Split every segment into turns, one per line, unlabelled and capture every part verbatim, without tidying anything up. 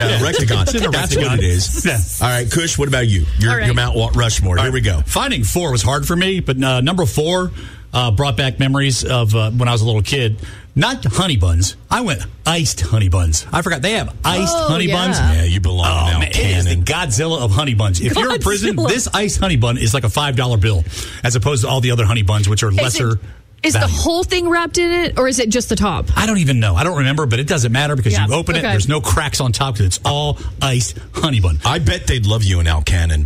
Uh, Rectagon. That's
Rectagon.
what it is.
Yeah.
All right, Kush, what about you? Your,
right.
your Mount Rushmore. Here
right.
we go.
Finding four was hard for me, but uh, number four uh, brought back memories of uh, when I was a little kid. Not honey buns. I went iced honey buns. I forgot they have iced
Oh,
honey
yeah.
buns.
Yeah, you belong
Oh,
now.
man, it is the Godzilla of honey buns. If you're in prison,
Godzilla.
this iced honey bun is like a five dollar bill, as opposed to all the other honey buns, which are
Is
lesser.
it- Is
value.
the whole thing wrapped in it, or is it just the top?
I don't even know. I don't remember, but it doesn't matter because
Yeah,
you open it,
okay.
there's no cracks on top because it's all iced honey bun.
I bet they'd love you in Alcannon.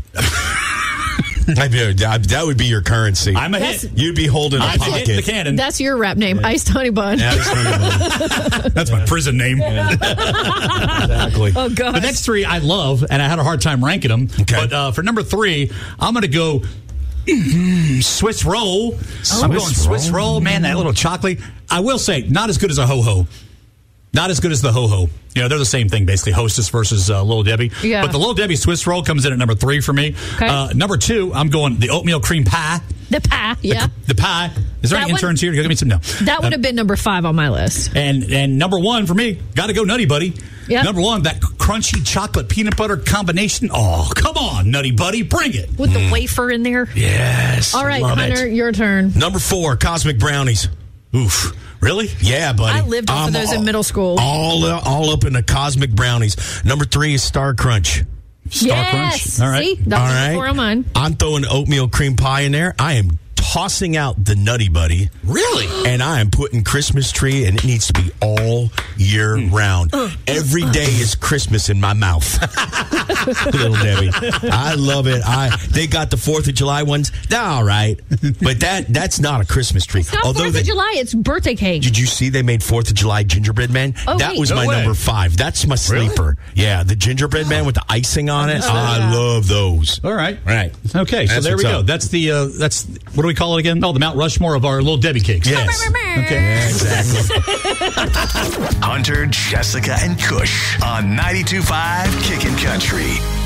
I'd be, that would be your currency.
I'm a
That's-
hit.
You'd be holding a
I'm a hit
pocket.
in the cannon.
That's your rap name, Iced Honey Bun.
Yeah, that's funny.
That's my prison name.
Exactly.
Oh, gosh.
The next three I love, and I had a hard time ranking them.
Okay.
But uh, for number three, I'm going to go mm, Swiss roll. I'm going Swiss roll. Man, that little chocolate. I will say, not as good as a ho-ho. Not as good as the ho-ho. You know, they're the same thing, basically. Hostess versus uh, Little Debbie.
Yeah.
But the Little Debbie Swiss roll comes in at number three for me.
Okay.
Uh, number two, I'm going the oatmeal cream pie.
The pie, yeah.
The pie. Is there
That
any
one-
interns here? Give me some. No.
That would have been number five on my list.
And and number one for me, got to go Nutty Buddy.
Yep.
Number one, that crunchy chocolate peanut butter combination. Oh, come on, Nutty Buddy, bring it.
With the wafer in there.
Yes.
All right,
love
Hunter,
it.
your turn.
Number four, Cosmic Brownies.
Oof. Really?
Yeah, buddy.
I lived off of
I'm
those in
all-
middle school.
All, all up in the Cosmic Brownies. Number three is Star Crunch.
Star
yes.
Crunch. All right.
See, that
All
was
right.
before on mine.
I'm throwing oatmeal cream pie in there. I am tossing out the Nutty Buddy.
Really?
And I am putting Christmas tree, and it needs to be all year round. Every day is Christmas in my mouth. Little Debbie. I love it. I They got the fourth of July ones. They're all right. But that that's not a Christmas tree.
It's not
Although
Fourth
they,
of July. It's birthday cake.
Did you see they made fourth of July gingerbread man?
Oh,
that
wait.
was
No
my
way.
number five. That's my
Really?
sleeper. Yeah, the gingerbread man with the icing on it. I
yeah.
love those.
All right.
Right.
Okay, so
That's
there we
what's
go.
up.
That's the, uh, that's, what do we call it again? Oh, the Mount Rushmore of our Little Debbie cakes.
Yes.
Okay.
Yeah, exactly.
Hunter, Jessica, and Kush on ninety-two point five Kickin' Country.